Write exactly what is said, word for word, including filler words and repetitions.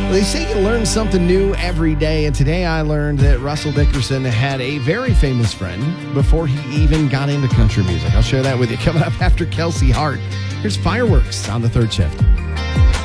Well, they say you learn something new every day, and today I learned that Russell Dickerson had a very famous friend before he even got into country music. I'll share that with you coming up after Kelsey Hart. Here's Fireworks on the Third Shift.